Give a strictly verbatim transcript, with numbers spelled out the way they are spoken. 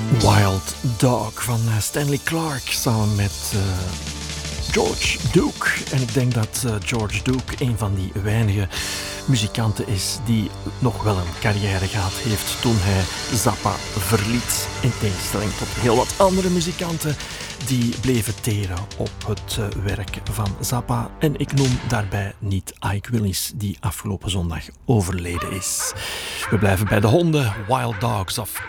Wild Dog van Stanley Clarke samen met uh, George Duke. En ik denk dat uh, George Duke een van die weinige muzikanten is die nog wel een carrière gehad heeft toen hij Zappa verliet. In tegenstelling tot heel wat andere muzikanten die bleven teren op het uh, werk van Zappa. En ik noem daarbij niet Ike Willis, die afgelopen zondag overleden is. We blijven bij de honden. Wild Dogs of